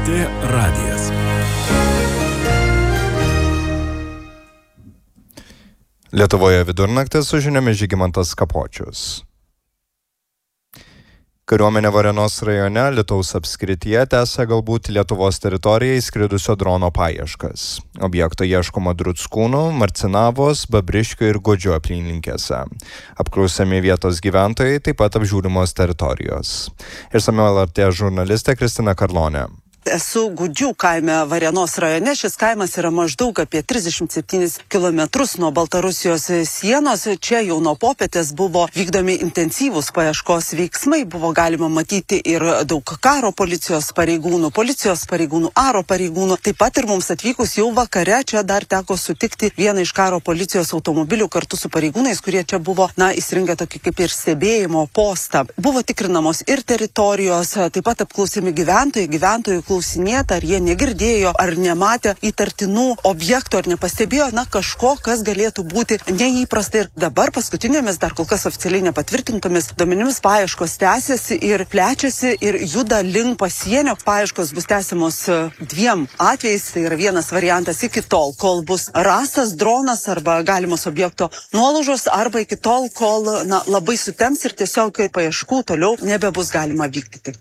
LRT radijas. Lietuvoje vidurnaktis su žiniomis Žygimantas Kapočius. Kariuomenė Varėnos rajone Alytaus apskrityje tęsia galbūt Lietuvos teritoriją įskridusio drono paieškas. Objekto ieškoma Druckūnų, Marcinavos, Babriškių ir Godžių apylinkėse. Apklausiami vietos gyventojai, taip pat apžiūrimos teritorijos. Išsamiau LRT žurnalistė Kristina Karlonė. Esu Gudžių kaime Varėnos rajone. Šis kaimas yra maždaug apie 37 km nuo Baltarusijos sienos. Čia jau nuo popietės buvo vykdomi intensyvūs paieškos veiksmai. Buvo galima matyti ir daug karo policijos pareigūnų, aro pareigūnų. Taip pat ir mums atvykus jau vakare čia dar teko sutikti vieną iš karo policijos automobilių kartu su pareigūnais, kurie čia buvo, įsirengę tokį kaip ir stebėjimo postą. Buvo tikrinamos ir teritorijos, taip pat apklausimi gyventojų klausinėta, ar jie negirdėjo, ar nematė įtartinų objektų, ar nepastebėjo, kažko, kas galėtų būti neįprasta. Ir dabar paskutinėmis, dar kol kas oficialiai nepatvirtintomis duomenimis paieškos tęsiasi ir plečiasi ir juda link pasienio. Paieškos bus tęsiamos dviem atvejais. Tai yra vienas variantas iki tol, kol bus rastas dronas arba galimos objekto nuolaužos, arba iki tol, kol labai sutems ir tiesiog paieškų toliau nebebus galima vykdyti.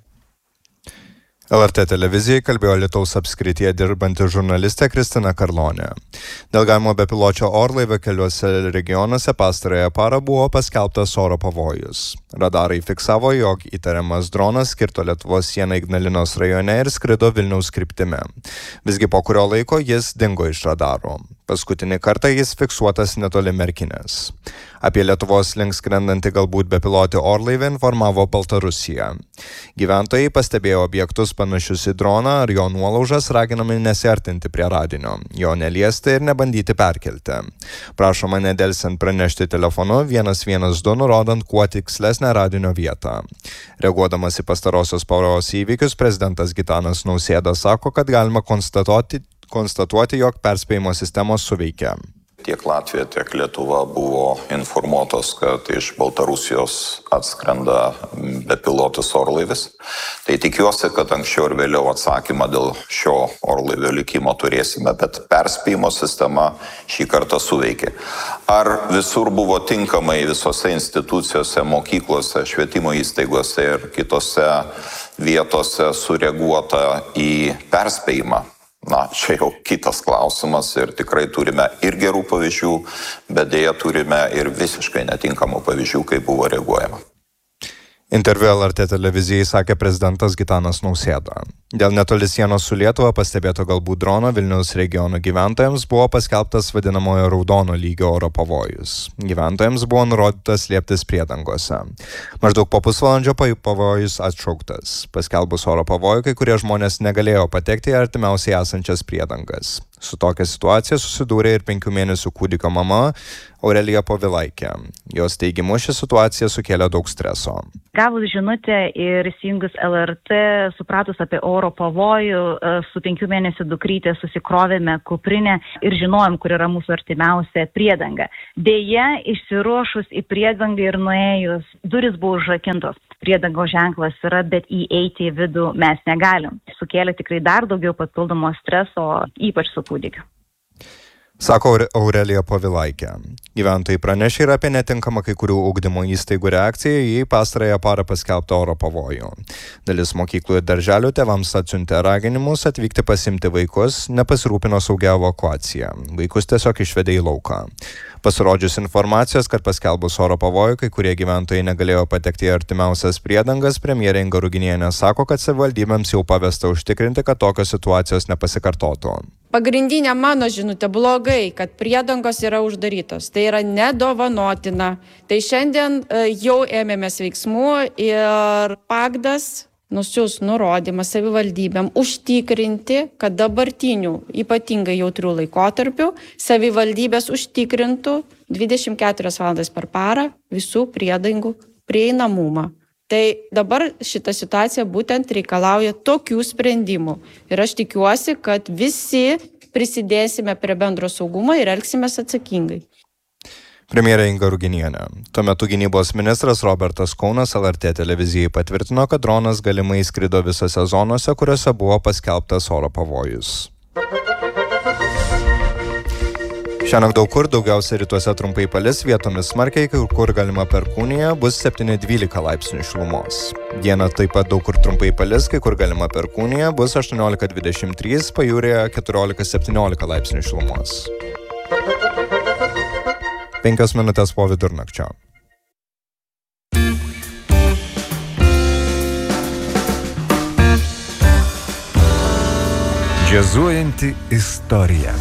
LRT televizijai kalbėjo Alytaus apskrityje dirbanti žurnalistė Kristina Karlonė. Dėl galimo bepiločio orlaivio keliuose regionuose pastarąją parą buvo paskelbtas oro pavojus. Radarai fiksavo, jog įtariamas dronas kirto Lietuvos sieną Ignalinos rajone ir skrido Vilniaus kryptimi. Visgi po kurio laiko jis dingo iš radaro. Paskutinį kartą jis fiksuotas netoli Merkinės. Apie Lietuvos link skrendantį galbūt bepilotį orlaivį informavo Baltarusija. Gyventojai pastebėjo objektus panašius į droną ar jo nuolaužas, raginami nesiartinti prie radinio, jo neliesti ir nebandyti perkelti. Prašoma nedelsiant pranešti telefonu 112, nurodant kuo tikslesnę radinio vietą. Reaguodamas į pastarosios paros įvykius, prezidentas Gitanas Nausėda sako, kad galima konstatuoti, jog perspėjimo sistemos suveikia. Tiek Latvija, tiek Lietuva buvo informuotos, kad iš Baltarusijos atskrenda bepilotis orlaivis. Tai tikiuosi, kad anksčiau ir vėliau atsakymą dėl šio orlaivio likimo turėsime, bet perspėjimo sistema šį kartą suveikė. Ar visur buvo tinkamai visose institucijose, mokyklose, švietimo įstaigose ir kitose vietose sureaguota į perspėjimą? Čia jau kitas klausimas ir tikrai turime ir gerų pavyzdžių, bet dėja turime ir visiškai netinkamų pavyzdžių, kaip buvo reaguojama. Interviu LRT televizijai sakė prezidentas Gitanas Nausėda. Dėl netoli sienos su Lietuva pastebėto galbūt drono Vilniaus regiono gyventojams buvo paskelbtas vadinamojo raudono lygio oro pavojus. Gyventojams buvo nurodytas slėptis priedangose. Maždaug po pusvalandžio pavojus atšauktas. Paskelbus oro pavojų, kai kurie žmonės negalėjo patekti į artimiausiai esančias priedangas. Su tokia situacija susidūrė ir 5 mėnesių kūdikio mama Aurelija Povilaikė. Jos teigimu, ši situacija sukėlė daug streso. Gavus žinutę ir įsijungus LRT, supratus apie oro pavojų, su 5 mėnesių dukrytė susikrovėme kuprinę ir žinojom, kur yra mūsų artimiausia priedanga. Deja, išsiruošus į priedangą ir nuėjus, duris buvo užrakintos. Priedangos ženklas yra, bet įeiti į vidų mes negalim. Sukėlė tikrai dar daugiau papildomo streso, ypač su kūdikiu. Sako Aurelija Povilaikė. Gyventojai pranešė ir apie netinkamą kai kurių ugdymo įstaigų reakciją į pastarąją parą paskelbtą oro pavojų. Dalis mokyklų ir darželių tėvams atsiuntė raginimus atvykti pasimti vaikus, nepasirūpino saugia evakuacija. Vaikus tiesiog išvedė į lauką. Pasirodžius informacijos, kad paskelbus oro pavojų, kai kurie gyventojai negalėjo patekti į artimiausias priedangas, premjerė Inga Ruginienė sako, kad savivaldybėms jau pavesta užtikrinti, kad tokios situacijos nepasikartotų. Pagrindinė mano žinutė blogai, kad priedangos yra uždarytos. Tai yra nedovanotina. Tai šiandien jau ėmėmės veiksmų ir PAGDAS nusiųs nurodymą savivaldybėm užtikrinti, kad dabartinių ypatingai jautrių laikotarpių savivaldybės užtikrintų 24 valandas per parą visų priedangų prieinamumą. Tai dabar šita situacija būtent reikalauja tokių sprendimų. Ir aš tikiuosi, kad visi prisidėsime prie bendro saugumo ir elgsimės atsakingai. Premjerė Inga Ruginienė. Tuo metu gynybos ministras Robertas Kaunas LRT televizijai patvirtino, kad dronas galimai skrido visose zonose, kuriuose buvo paskelbtas oro pavojus. Šiandien daug kur, daugiausia rytuose trumpai palis, vietomis smarkiai, kur galima perkūnija, bus 7-12 laipsnių šilumos. Dieną taip pat daug kur trumpai palis, kai kur galima perkūnija, bus 18-23, pajūryje 14-17 laipsnių šilumos. 5 minutės po vidurnakčio. Džiazuojanti istorija.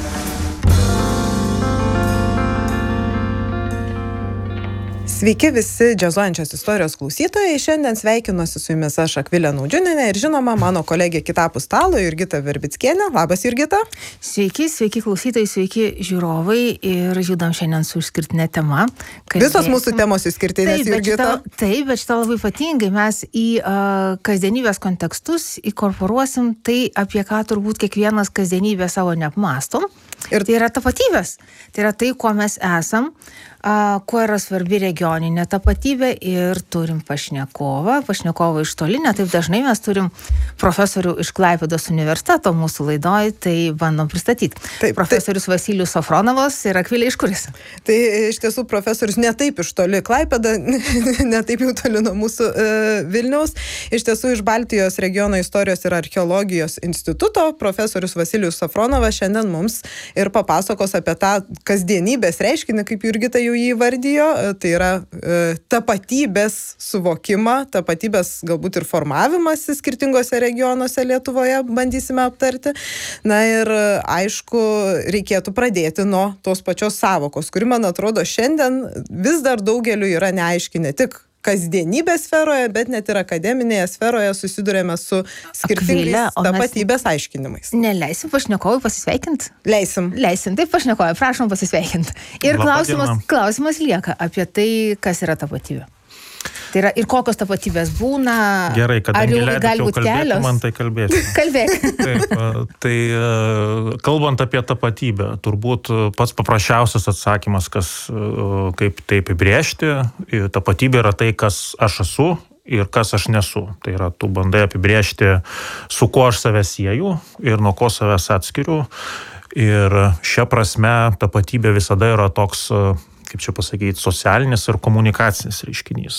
Sveiki visi džiazuojančios istorijos klausytojai. Šiandien sveikinuosi su jumis aš Akvilė Naudžiūnienė ir žinoma mano kolegė kitapus stalo Jurgita Verbickienė. Labas Jurgita. Sveiki klausytojai, sveiki žiūrovai ir judam šiandien su išskirtinė tema. Visos mūsų temos išskirtinės, Jurgita. Taip, bet šitą labai ypatingai mes į kasdienybės kontekstus įkorporuosim tai, apie ką turbūt kiekvienas kasdienybę savo neapmastom. Ir tai yra tapatybės. Tai yra tai, kuo mes esam, kuo yra svarbi regioninė tapatybė ir turim pašnekovą iš toli, ne taip dažnai mes turim profesorių iš Klaipėdos universiteto mūsų laidoj, tai bandom pristatyti. Profesorius Vasilijus Safronovas ir Akvilė iš kuris? Tai iš tiesų profesorius ne taip iš toli Klaipėda, ne taip jau toli nuo mūsų Vilniaus. Iš tiesų iš Baltijos regiono istorijos ir archeologijos instituto profesorius Vasilijus Safronovas šiandien mums ir papasakos apie tą kasdienybės reiškinį, kaip Jurgita jau jį įvardijo, tai yra tapatybės suvokimą, tapatybės galbūt ir formavimąsi skirtingose regionuose Lietuvoje bandysime aptarti. Na ir aišku, reikėtų pradėti nuo tos pačios sąvokos, kuri, man atrodo, šiandien vis dar daugeliu yra neaiški ne tik kasdienybės sferoje, bet net ir akademinėje sferoje susidurėme su skirtingais tapatybės aiškinimais. Neleisim pašnekovui pasisveikinti? Leisim. Taip, pašnekovai, prašom pasisveikinti. Ir klausimas lieka apie tai, kas yra tapatybė. Tai yra ir kokios tapatybės būna. Gerai, kadangi leidžiau kalbėti, man tai kalbėsiu. Kalbėk. Taip, tai kalbant apie tapatybę, turbūt pats paprasčiausias atsakymas, kaip tai apibrėžti, tapatybė yra tai, kas aš esu ir kas aš nesu. Tai yra, tu bandai apibrėžti, su kuo aš save sieju ir nuo ko savęs atskiriu. Ir šia prasme tapatybė visada yra toks, kaip čia pasakyti, socialinis ir komunikacinis reiškinys.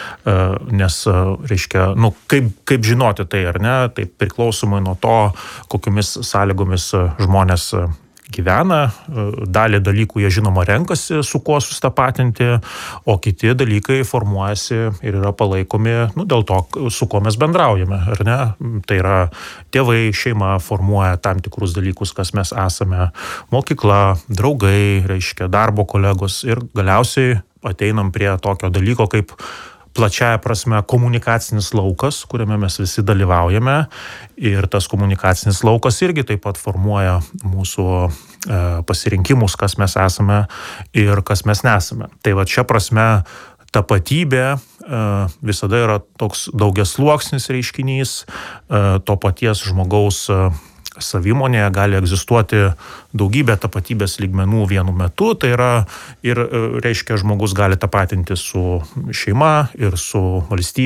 Nes, reiškia, kaip žinoti tai ar ne, tai priklausomai nuo to, kokiomis sąlygomis žmonės gyvena, dalį dalykų jie žinoma renkasi, su kuo sustapatinti, o kiti dalykai formuojasi ir yra palaikomi, dėl to, su kuo mes bendraujame, ar ne? Tai yra tėvai, šeima formuoja tam tikrus dalykus, kas mes esame, mokykla, draugai, reiškia, darbo kolegos ir galiausiai ateinam prie tokio dalyko kaip plačiaja prasme komunikacinis laukas, kuriame mes visi dalyvaujame ir tas komunikacinis laukas irgi taip pat formuoja mūsų pasirinkimus, kas mes esame ir kas mes nesame. Tai va šia prasme tapatybė visada yra toks daugiasluoksnis reiškinys, to paties žmogaus savimonėje gali egzistuoti daugybė tapatybės lygmenų vienu metu, tai yra ir, reiškia, žmogus gali tapatinti su šeima ir su valstybe.